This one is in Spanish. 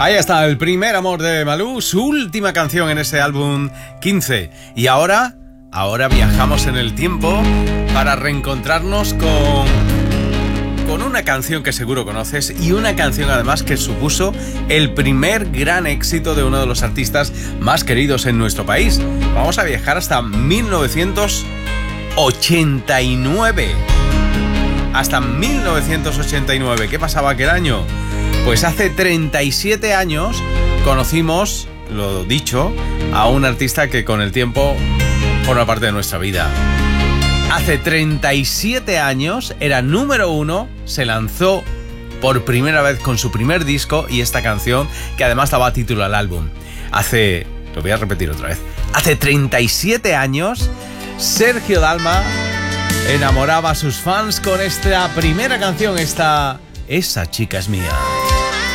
Ahí está, el primer amor de Malú, su última canción en ese álbum 15. Y ahora viajamos en el tiempo para reencontrarnos con una canción que seguro conoces y una canción además que supuso el primer gran éxito de uno de los artistas más queridos en nuestro país. Vamos a viajar hasta 1989. Hasta 1989. ¿Qué pasaba aquel año? Pues hace 37 años conocimos, lo dicho, a un artista que con el tiempo forma parte de nuestra vida. Hace 37 años era número 1, se lanzó por primera vez con su primer disco y esta canción, que además daba título al álbum. Lo voy a repetir otra vez. Hace 37 años, Sergio Dalma enamoraba a sus fans con esta primera canción, Esa chica es mía.